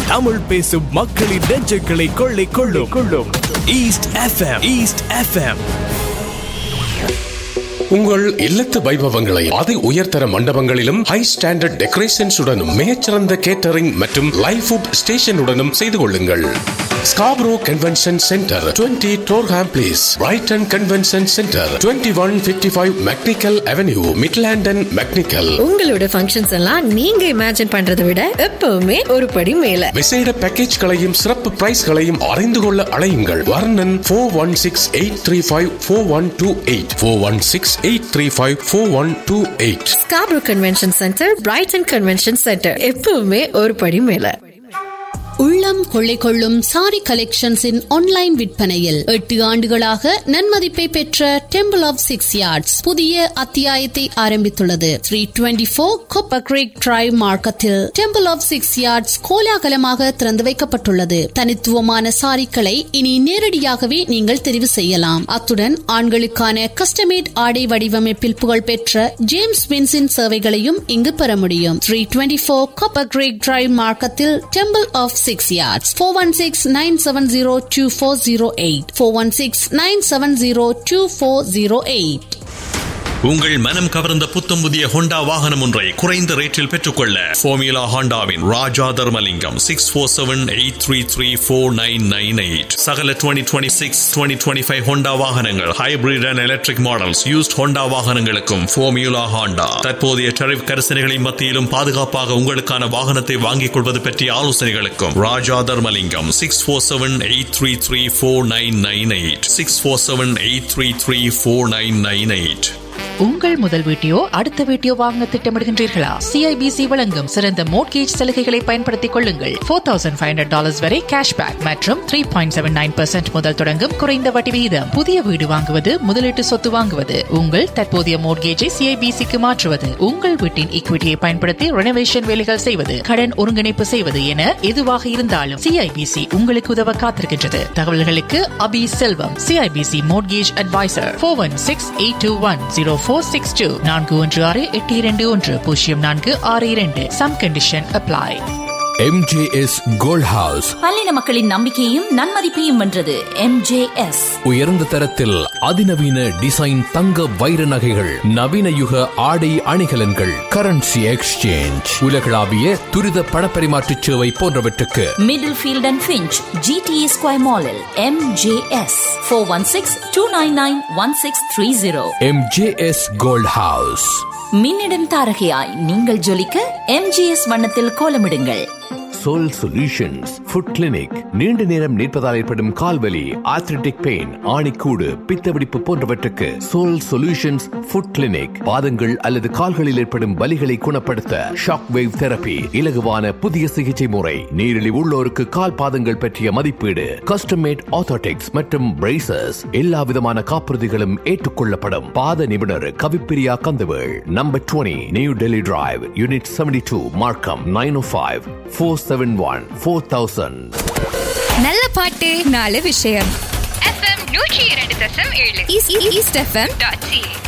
தமிழ் பேசும் மக்களின் நெஞ்சுகளை கொள்ளை கொள்ளும் ஈஸ்ட் எஃப்எம். உங்கள் இல்லத்து வைபவங்களை அதி உயர்தர மண்டபங்களிலும் ஹை ஸ்டாண்டர்ட் டெக்கரேஷன்ஸ் உடனும் மிகச்சிறந்த கேட்டரிங் மற்றும் லைவ் ஃபுட் ஸ்டேஷனுடனும் செய்து கொள்ளுங்கள். Scarborough convention centre 20 Durham place, Brayton convention centre 2155 mechanical avenue, மிட்லாண்டன் mechanical. உங்களோட ஃபங்க்ஷன்ஸ் எல்லாம் நீங்க இமேஜின் பண்றதை விட எப்பவுமே ஒரு படி மேல. விசேட பேக்கேஜ்களையும் சிறப்பு பிரைஸ்களையும் அறிந்து கொள்ள அழையுங்கள். வர்ணன் 416-835-4128 416-835-4128. Scarborough convention centre, Brayton convention centre, எப்பவுமே ஒரு படி மேல. உள்ளம் கொள்ளை கொள்ளும் சாரி கலெக்ஷன்ஸின் ஆன்லைன் விற்பனையில் 8 ஆண்டுகளாக நன்மதிப்பை பெற்ற டெம்பிள் ஆஃப் 6 யார்ட்ஸ் புதிய அத்தியாயத்தை ஆரம்பித்துள்ளது. 324 கொப்பர் கிரீக் டிரைவ் மார்க்கத்தில் டெம்பிள் ஆஃப் 6 யார்ட்ஸ் கோலாகலமாக திறந்து வைக்கப்பட்டுள்ளது. தனித்துவமான சாரிகளை இனி நேரடியாகவே நீங்கள் தெரிவு செய்யலாம். அத்துடன் ஆண்களுக்கான கஸ்டமேட் ஆடை வடிவமைப்பில் புகழ்பெற்ற ஜேம்ஸ் வின்ஸின் சேவைகளையும் இங்கு பெற முடியும். 324 கொப்பர் கிரீக் டிரைவ் மார்க்கத்தில் டெம்பிள் ஆஃப் 6 yards. 416-970-2408 416-970-2408. உங்கள் மனம் கவர்ந்த புத்தம் புதிய ஹோண்டா வாகனம் ஒன்றை குறைந்த ரேட்டில் பெற்றுக்கொள்ள ஃபார்முலா ஹோண்டாவின் ராஜா தர்மலிங்கம் 6478334998. சகல 2026 2025 ஹோண்டா வாகனங்கள், hybrid and electric models, used Honda வாகனங்களுக்கும் ஃபார்முலா ஹோண்டா தற்போதைய டரிஃப் கரிசனைகளின் மத்தியிலும் பாதுகாப்பாக உங்களுக்கான வாகனத்தை வாங்கிக் கொள்வது பற்றிய ஆலோசனைகளுக்கும் ராஜா தர்மலிங்கம் 6478334998 6478334998. உங்கள் முதல் வீட்டையோ அடுத்த வீட்டையோ வாங்க திட்டமிடுகின்றீர்களா? CIBC வழங்கும் சிறந்த மோட்கேஜ் சலுகைகளை பயன்படுத்திக் கொள்ளுங்கள். $4,500 வரை கேஷ்பேக் மற்றும் 3.79% முதல் தொடங்கும் குறைந்த வட்டி விகிதம். புதிய வீடு வாங்குவது, முதலீட்டு சொத்து வாங்குவது, உங்கள் தற்போதைய மோட்கேஜை CIBCக்கு மாற்றுவது, உங்கள் வீட்டின் ஈக்விட்டியை பயன்படுத்தி ரெனோவேஷன் வேலைகள் செய்வது, கடன் ஒருங்கிணைப்பு செய்வது என எதுவாக இருந்தாலும் CIBC உங்களுக்கு உதவ காத்திருக்கின்றது. தகவல்களுக்கு அபி செல்வம், CIBC mortgage advisor, 416-821-0462 416-821-0462. Some condition apply. MJS Gold House, பல்லின மக்களின் நம்பிக்கையும் நன்மதிப்பையும் வென்றது. MJS உயர்ந்த தரத்தில் அதிநவீன டிசைன் தங்க வைர நகைகள், நவீன யுக ஆடை அணிகலன்கள், கரன்சி எக்ஸ்சேஞ்ச், உலகளாவிய துரித பணப்பரிமாற்ற சேவை போன்றவற்றுக்கு middle field and Finch GTA square மாலில் MJS 416-299-1630. MJS Gold House. மின்னிடம் தாரகையாய் நீங்கள் ஜொலிக்க MJS வண்ணத்தில் கோலமிடுங்கள். Soul solutions food clinic. நீண்ட நேரம் நிற்பதால் ஏற்படும் கால்வலி, ஆர்த்ரிட்டிக் பெயின், ஆணிக்கூடு, பித்தவெடிப்பு போன்றவற்றுக்கு சோல் சொல்யூஷன்ஸ் ஃபுட் கிளினிக். பாதங்கள் அல்லது கால்களில் ஏற்படும் வலிகளை குணப்படுத்த ஷாக் வேவ் தெரபி, இலகுவான புதிய சிகிச்சை முறை, நீரிழிவு உள்ளோருக்கு கால் பாதங்கள் பற்றிய மதிப்பீடு, கஸ்டமேட் ஆர்த்தோட்டிக்ஸ் மற்றும் பிரேசஸ், எல்லா விதமான காப்புறுதிகளும் ஏற்றுக்கொள்ளப்படும். பாத நிபுணர் Kavipriya Kandavel, number 20 new Delhi drive, unit 72, மார்க்கம் 905-471-4000. நல்ல பாட்டு, நல்ல விஷயம். FM 102.7 east FM.ca.